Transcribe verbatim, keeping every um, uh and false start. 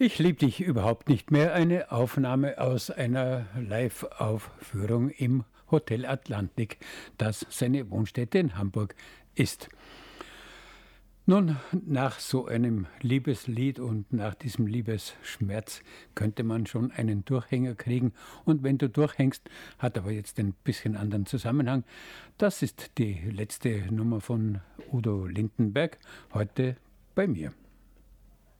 Ich lieb dich überhaupt nicht mehr. Eine Aufnahme aus einer Live-Aufführung im Hotel Atlantik, das seine Wohnstätte in Hamburg ist. Nun, nach so einem Liebeslied und nach diesem Liebesschmerz könnte man schon einen Durchhänger kriegen. Und wenn du durchhängst, hat aber jetzt ein bisschen anderen Zusammenhang. Das ist die letzte Nummer von Udo Lindenberg, heute bei mir.